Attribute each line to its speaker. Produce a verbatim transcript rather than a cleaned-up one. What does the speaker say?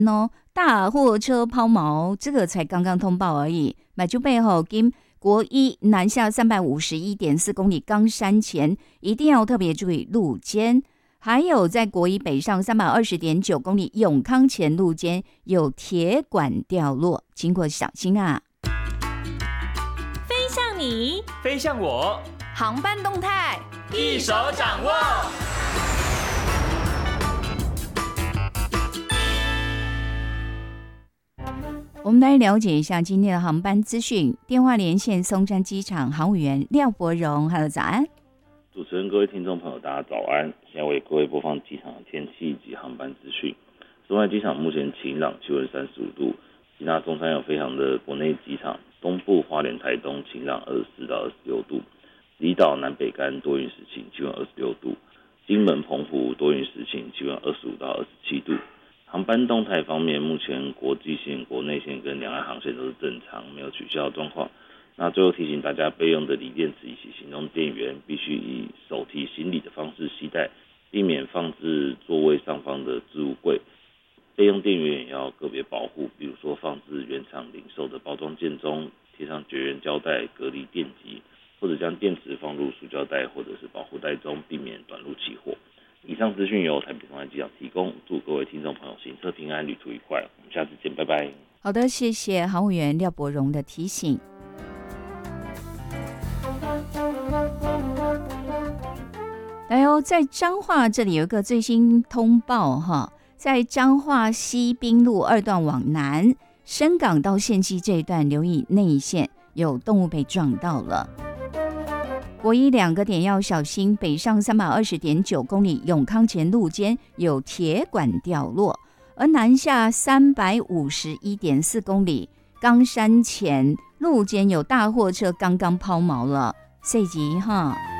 Speaker 1: 哦，大货车抛锚，这个才刚刚通报而已。马就背后跟国一南下三百五十一点四公里冈山前，一定要特别注意路肩。还有在国一北上三百二十点九公里永康前路肩有铁管掉落，经过小心啊！
Speaker 2: 飞向你，
Speaker 3: 飞向我，
Speaker 2: 航班动态
Speaker 3: 一手掌握。
Speaker 1: 我们来了解一下今天的航班资讯。电话连线松山机场航务员廖伯荣，哈喽，早安。
Speaker 4: 主持人、各位听众朋友，大家早安！现在为各位播放机场的天气及航班资讯。松山机场目前晴朗，气温三十五度。其他中山有飞航的国内机场，东部花莲、台东晴朗二十四到二十六度，离岛南北竿多云时晴，气温二十六度。金门、澎湖多云时晴，气温二十五到二十七度。航班动态方面，目前国际线、国内线跟两岸航线都是正常，没有取消的状况。那最后提醒大家，备用的锂电池以及行动电源必须以手提行李的方式携带，避免放置座位上方的置物柜。备用电源也要个别保护，比如说放置原厂零售的包装件中，贴上绝缘胶带隔离电极，或者将电池放入塑胶袋或者是保护袋中，避免短路起火。以上资讯由台北松山机场提供，祝各位听众朋友行车平安，旅途愉快。我们下次见，拜拜。
Speaker 1: 好的，谢谢航务员廖伯荣的提醒。来哦，在彰化这里有一个最新通报哈，在彰化西滨路二段往南，深港到县西这一段留意内线有动物被撞到了。国一两个点要小心，北上三百二十点九公里永康前路间有铁管掉落，而南下三百五十一点四公里冈山前路间有大货车刚刚抛锚了，细节哈。